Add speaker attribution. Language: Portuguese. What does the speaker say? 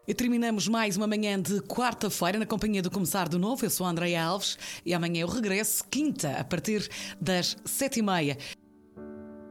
Speaker 1: E terminamos mais uma manhã de quarta-feira na companhia do Começar de Novo. Eu sou a Andreia Alves e amanhã eu regresso, quinta, a partir das 7h30.